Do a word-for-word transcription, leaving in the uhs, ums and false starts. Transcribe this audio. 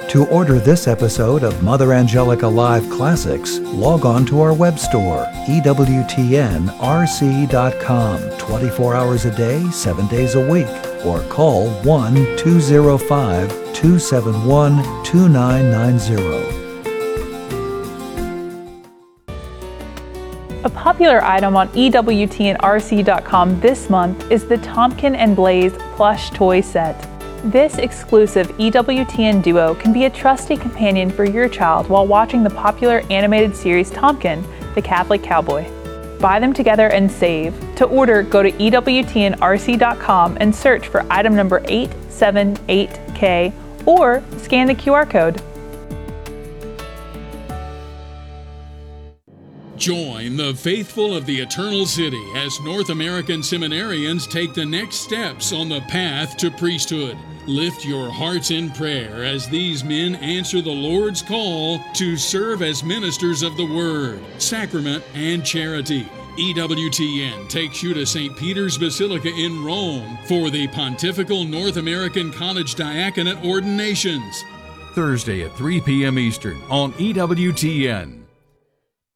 To order this episode of Mother Angelica Live Classics, log on to our web store, E W T N R C dot com, twenty-four hours a day, seven days a week, or call one two zero five, two seven one, two nine nine zero. A popular item on E W T N R C dot com this month is the Tompkin and Blaze plush toy set. This exclusive E W T N duo can be a trusty companion for your child while watching the popular animated series Tompkin, the Catholic Cowboy. Buy them together and save. To order, go to E W T N R C dot com and search for item number eight seven eight K or scan the Q R code. Join the faithful of the Eternal City as North American seminarians take the next steps on the path to priesthood. Lift your hearts in prayer as these men answer the Lord's call to serve as ministers of the Word, Sacrament, and Charity. E W T N takes you to Saint Peter's Basilica in Rome for the Pontifical North American College Diaconate Ordinations. Thursday at three p.m. Eastern on E W T N.